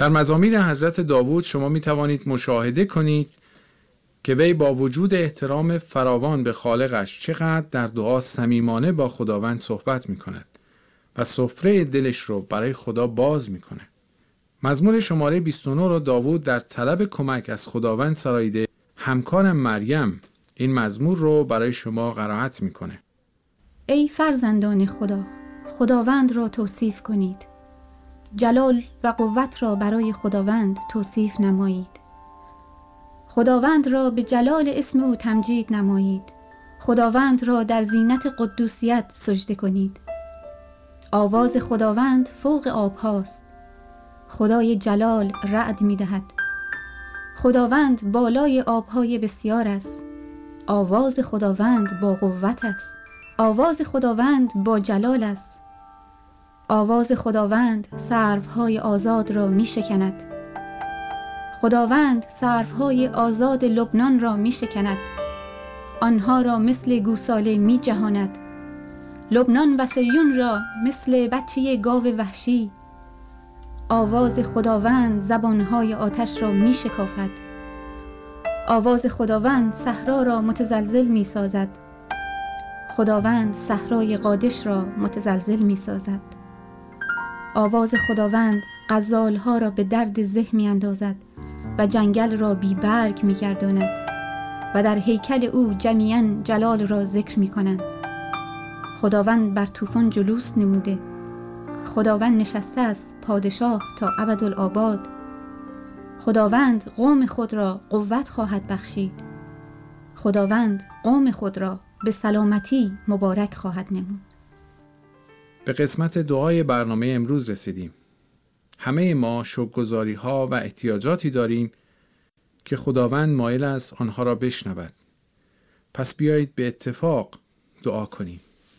در مزامیر حضرت داوود شما می توانید مشاهده کنید که وی با وجود احترام فراوان به خالقش چقدر در دعا صمیمانه با خداوند صحبت می کند و سفره دلش رو برای خدا باز می کنه. مزمور شماره 29 را داوود در طلب کمک از خداوند سراییده. همکارم مریم این مزمور رو برای شما قرائت می کنه. ای فرزندان خدا، خداوند را توصیف کنید. جلال و قوت را برای خداوند توصیف نمایید. خداوند را به جلال اسم او تمجید نمایید. خداوند را در زینت قدوسیت سجده کنید. آواز خداوند فوق آبهاست. خدای جلال رعد می دهد. خداوند بالای آبهای بسیار است. آواز خداوند با قوت است. آواز خداوند با جلال است. آواز خداوند سروهای آزاد را می شکند. خداوند سروهای آزاد لبنان را می شکند. آنها را مثل گوساله می جهاند. لبنان و صهیون را مثل بچه گاو وحشی. آواز خداوند زبانهای آتش را می شکافد. آواز خداوند صحرا را متزلزل می سازد. خداوند صحرای قادش را متزلزل می سازد. آواز خداوند غزالها را به درد زه می اندازد و جنگل را بی برگ می گرداند و در هیکل او جمیعاً جلال را ذکر می کنند. خداوند بر طوفان جلوس نموده. خداوند نشسته است پادشاه تا ابدالآباد. خداوند قوم خود را قوت خواهد بخشید. خداوند قوم خود را به سلامتی مبارک خواهد نمود. به قسمت دعای برنامه امروز رسیدیم. همه ما شکرگزاری ها و احتیاجاتی داریم که خداوند مایل است آنها را بشنود. پس بیایید به اتفاق دعا کنیم.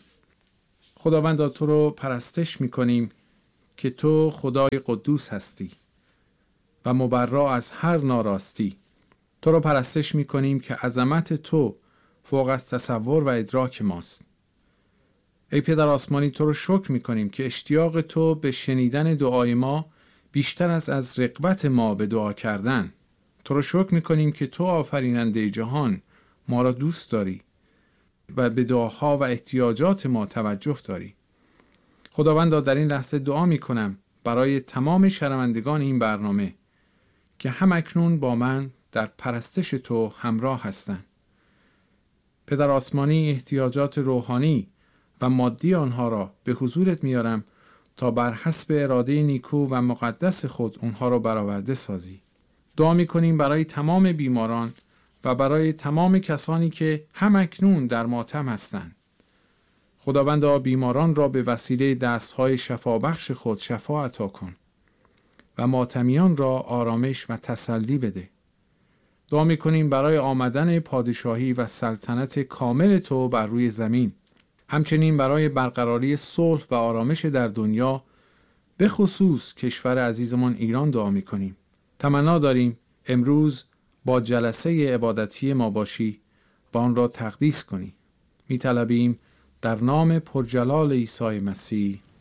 خداوندا تو رو پرستش می کنیم که تو خدای قدوس هستی و مبرا از هر ناراستی. تو رو پرستش می کنیم که عظمت تو فوق از تصور و ادراک ماست. ای پدر آسمانی تو رو شکر می کنیم که اشتیاق تو به شنیدن دعای ما بیشتر از رغبت ما به دعا کردن. تو رو شکر می کنیم که تو آفریننده جهان ما را دوست داری و به دعاها و احتیاجات ما توجه داری. خداوندا در این لحظه دعا می کنم برای تمام شنوندگان این برنامه که هم اکنون با من در پرستش تو همراه هستند. پدر آسمانی احتیاجات روحانی و مادی آنها را به حضورت میارم تا بر حسب اراده نیکو و مقدس خود اونها را برآورده سازی. دعا می‌کنیم برای تمام بیماران و برای تمام کسانی که هم اکنون در ماتم هستند. خداوندا بیماران را به وسیله دستهای شفابخش خود شفا عطا کن و ماتمیان را آرامش و تسلی بده. دعا می‌کنیم برای آمدن پادشاهی و سلطنت کامل تو بر روی زمین. همچنین برای برقراری صلح و آرامش در دنیا، به خصوص کشور عزیزمان ایران دعا می‌کنیم. تمنا داریم امروز با جلسه عبادتی ما باشی و آن را تقدیس کنی. می‌طلبیم در نام پرجلال عیسی مسیح.